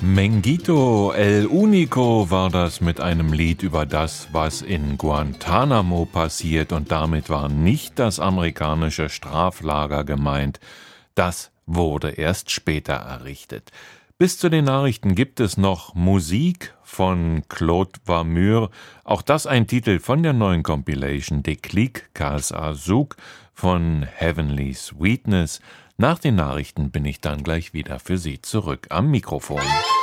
Menguito El Único war das mit einem Lied über das, was in Guantánamo passiert, und damit war nicht das amerikanische Straflager gemeint. Das wurde erst später errichtet. Bis zu den Nachrichten gibt es noch Musik von Claude Warmur, auch das ein Titel von der neuen Compilation Déclic Cas Azouk von Heavenly Sweetness. Nach den Nachrichten bin ich dann gleich wieder für Sie zurück am Mikrofon.